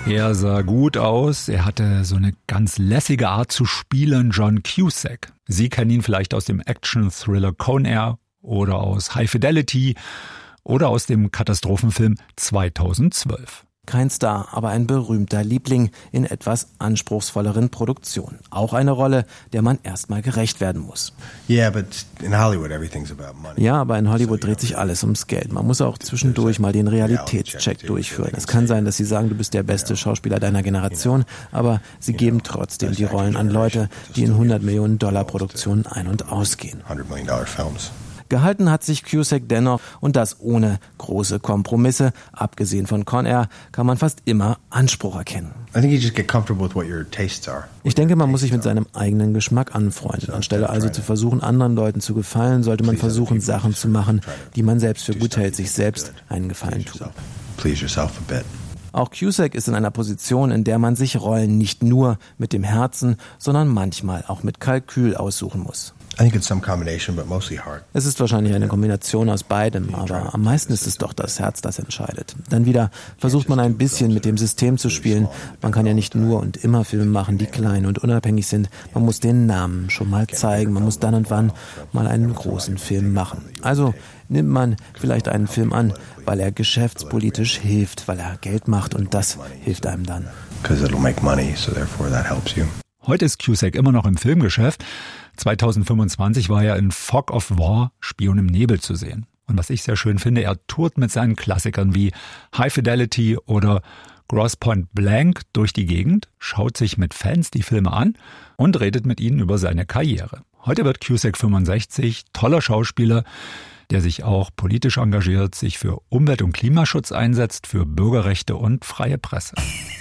Er sah gut aus, er hatte so eine ganz lässige Art zu spielen, John Cusack. Sie kennen ihn vielleicht aus dem Action-Thriller Con Air oder aus High Fidelity oder aus dem Katastrophenfilm 2012. Kein Star, aber ein berühmter Liebling in etwas anspruchsvolleren Produktionen. Auch eine Rolle, der man erstmal gerecht werden muss. Ja, aber in Hollywood dreht sich alles ums Geld. Man muss auch zwischendurch mal den Realitätscheck durchführen. Es kann sein, dass sie sagen, du bist der beste Schauspieler deiner Generation, aber sie geben trotzdem die Rollen an Leute, die in $100 Millionen Produktionen ein- und ausgehen. Gehalten hat sich Cusack dennoch, und das ohne große Kompromisse. Abgesehen von Con Air kann man fast immer Anspruch erkennen. Ich denke, man muss sich mit seinem eigenen Geschmack anfreunden. Anstelle also zu versuchen, anderen Leuten zu gefallen, sollte man versuchen, Sachen zu machen, die man selbst für gut hält, sich selbst einen Gefallen tun. Auch Cusack ist in einer Position, in der man sich Rollen nicht nur mit dem Herzen, sondern manchmal auch mit Kalkül aussuchen muss. Es ist wahrscheinlich eine Kombination aus beidem, aber am meisten ist es doch das Herz, das entscheidet. Dann wieder versucht man ein bisschen mit dem System zu spielen. Man kann ja nicht nur und immer Filme machen, die klein und unabhängig sind. Man muss den Namen schon mal zeigen. Man muss dann und wann mal einen großen Film machen. Also nimmt man vielleicht einen Film an, weil er geschäftspolitisch hilft, weil er Geld macht, und das hilft einem dann. Heute ist Cusack immer noch im Filmgeschäft. 2025 war er in Fog of War, Spion im Nebel, zu sehen. Und was ich sehr schön finde, er tourt mit seinen Klassikern wie High Fidelity oder Grosse Pointe Blank durch die Gegend, schaut sich mit Fans die Filme an und redet mit ihnen über seine Karriere. Heute wird Cusack 65, toller Schauspieler, der sich auch politisch engagiert, sich für Umwelt- und Klimaschutz einsetzt, für Bürgerrechte und freie Presse.